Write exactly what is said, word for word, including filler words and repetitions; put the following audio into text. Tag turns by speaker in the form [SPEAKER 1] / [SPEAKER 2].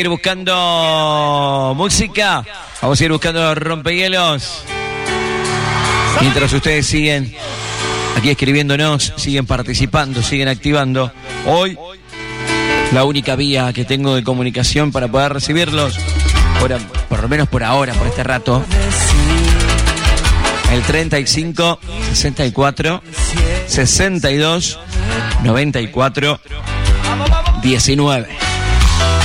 [SPEAKER 1] Ir buscando música, vamos a ir buscando rompehielos. Mientras ustedes siguen aquí escribiéndonos, siguen participando, siguen activando. Hoy, la única vía que tengo de comunicación para poder recibirlos, por, por lo menos por ahora, por este rato, el treinta y cinco, sesenta y cuatro, sesenta y dos, noventa y cuatro, diecinueve.